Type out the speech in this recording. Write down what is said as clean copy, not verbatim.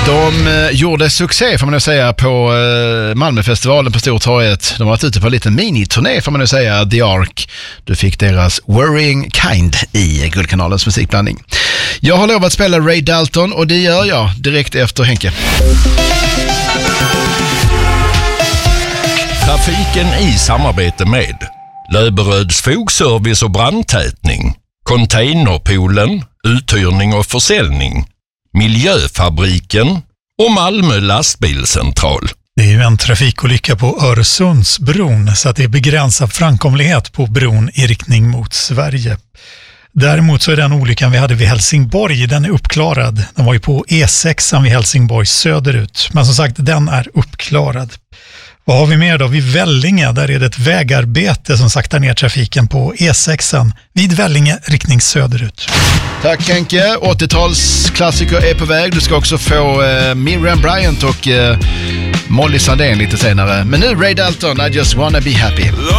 De gjorde succé får man nog säga på Malmöfestivalen på Stortorget. De har varit ute på en liten miniturné får man nog säga, The Ark. Du fick deras Worrying Kind i Guldkanalens musikblandning. Jag har lovat att spela Ray Dalton och det gör jag direkt efter Henke. Trafiken i samarbete med Löberöds fogservice och brandtätning, Containerpoolen, uthyrning och försäljning, Miljöfabriken och Malmö lastbilscentral. Det är ju en trafikolycka på Öresundsbron så att det är begränsad framkomlighet på bron i riktning mot Sverige. Däremot så är den olyckan vi hade vid Helsingborg, den är uppklarad. Den var ju på E6 vid Helsingborg söderut. Men som sagt, den är uppklarad. Vad har vi mer då? Vid Vellinge, där är det ett vägarbete som saktar ner trafiken på E6 vid Vellinge riktning söderut. Tack Henke, 80-talsklassiker är på väg. Du ska också få Miriam Bryant och Molly Sandén lite senare. Men nu Ray Dalton, I just wanna be happy.